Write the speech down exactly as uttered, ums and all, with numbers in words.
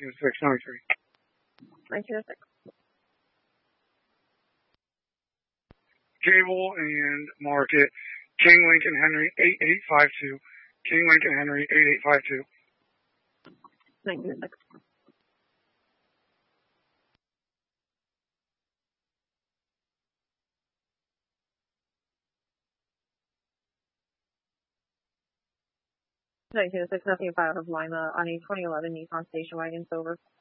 six ninety-three. nineteen oh six. Cable and Market, King Lincoln Henry eight eight five two. King Lincoln Henry eight eight five two. nineteen oh six. nineteen oh six, nothing about of Lima on a twenty eleven Nissan station wagon silver.